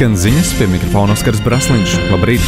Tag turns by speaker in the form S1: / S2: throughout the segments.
S1: Skan ziņas, pie mikrofona Oskars Brasliņš. Labrīt!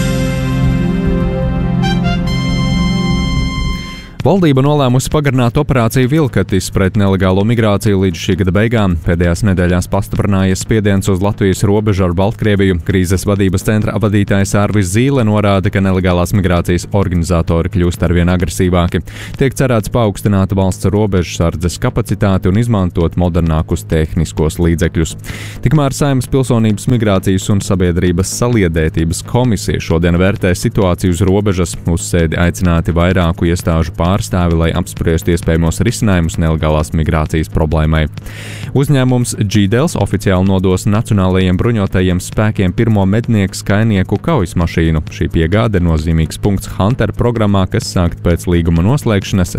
S1: Valdība nolēmusi pagarināt operāciju Vilkatis pret nelegālo migrāciju līdz šī gada beigām. Pēdējās nedēļās pastiprinājies spiediens uz Latvijas robežu ar Baltkrieviju. Krīzes vadības centra vadītājs Arvis Zīle norāda, ka nelegālās migrācijas organizatori kļūst arvien agresīvāki. Tiek cerēts paaugstināt valsts robežsardzes kapacitāti un izmantot modernākus tehniskos līdzekļus. Tikmēr Saeimas pilsonības, migrācijas un sabiedrības saliedētības komisija šodien vērtē situāciju uz robežas. Uz sēdi aicināti vairāku iestāžu pārstāvi, lai apspriestu iespējamos risinājumus nelegālās migrācijas problēmai. Uzņēmums G-Dels oficiāli nodos Nacionālajiem bruņotajiem spēkiem pirmo mednieku skainieku kaujas mašīnu. Šī piegāde ir nozīmīgs punkts Hunter programmā, kas sākt pēc līguma noslēgšanas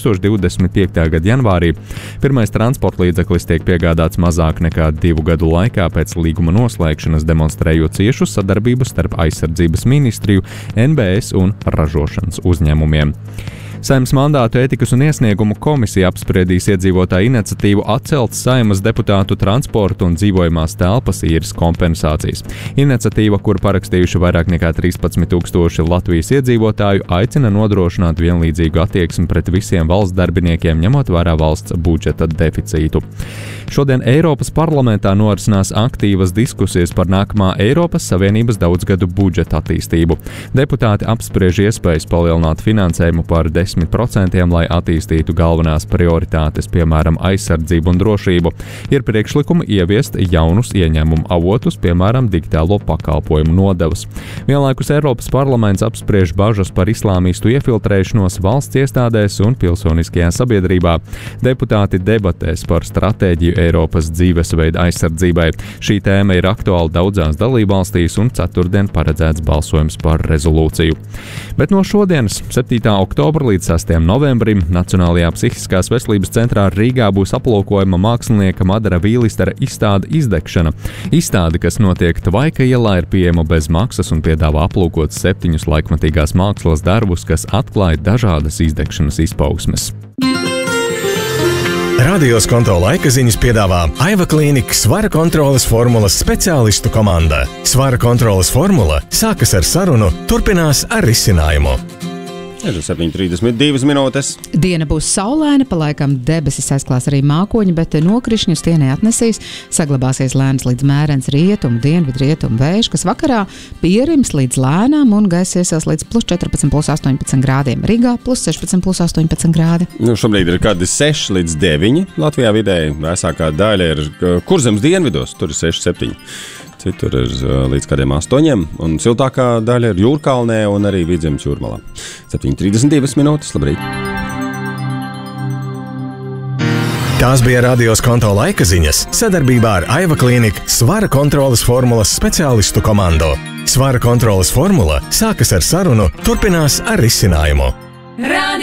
S1: 2025. gada janvārī. Pirmais transporta līdzeklis tiek piegādāts mazāk nekā 2 gadu laikā pēc līguma noslēgšanas, demonstrējot ciešu sadarbību starp aizsardzības ministriju, NBS un ražošanas uzņēmumiem. Saeimas mandātu ētikas un iesniegumu komisija apspriedīs iedzīvotāju iniciatīvu atcelt Saeimas deputātu transportu un dzīvojamās telpas īres kompensācijas. Iniciatīva, kur parakstījuši vairāk nekā 13,000 Latvijas iedzīvotāju, aicina nodrošināt vienlīdzīgu attieksmi pret visiem valsts darbiniekiem, ņemot vērā valsts budžeta deficītu. Šodien Eiropas parlamentā norisinās aktīvas diskusijas par nākamā Eiropas Savienības daudzgadu budžeta attīstību. Deputāti apspriež iespējas palielināt finansējumu par 10%, lai attīstītu galvenās prioritātes, piemēram, aizsardzību un drošību. Ir priekšlikumi ieviest jaunus ieņēmumu avotus, piemēram, digitālo pakalpojumu nodevas. Vienlaikus Eiropas parlaments apspriež bažas par islāmistu iefiltrēšanos valsts iestādēs un pilsoniskajā sabiedrībā. Deputāti debatēs par stratēģiju Eiropas dzīvesveida aizsardzībai. Šī tēma ir aktuāla daudzās dalībvalstīs un ceturtdien paredzēts balsojums par rezolūciju. Bet no šodienas, 7. oktobra līdz 6. novembrim, Nacionālajā psihiskās veselības centrā Rīgā būs aplūkojama mākslinieka Madara Vīlistera izstāde Izdegšana. Izstāde, kas notiek Tvaika ielā, ir pieejama bez maksas un piedāvā aplūkot 7 laikmatīgās mākslas darbus, kas atklāja dažādas izdegšanas izpausmes.
S2: Radio Skonto laika ziņas piedāvā Aiva Klīnika svara kontroles formulas speciālistu komanda. Svara kontroles formula sākas ar sarunu, turpinās ar risinājumu.
S3: Ir 7:32 minūtes.
S4: Diena būs saulaina, pa laikam debesis aizklās arī mākoņi, bet nokrišņus tie neatnesīs. Saglabāsies lēns līdz mērens rietumu, dienvidrietumu vējš, kas vakarā pierims līdz lēnām un gaisa iesils līdz +14, +18 grādiem. Rīgā +16, +18 grādi.
S3: Šobrīd ir kādi 6 līdz 9 Latvijā vidēji. Vēsākā daļa ir Kurzemes dienvidos, tur ir 6-7. Citur ir līdz kādiem 8, un siltākā daļa ir Jūrkalnē un arī Vidzemes jūrmalā. 7:32 minūtes, labrīt!
S2: Tās bija Radio Skonto laika ziņas sadarbībā ar Aiva Klīnika svara kontroles formulas speciālistu komandu. Svara kontroles formula sākas ar sarunu, turpinās ar risinājumu.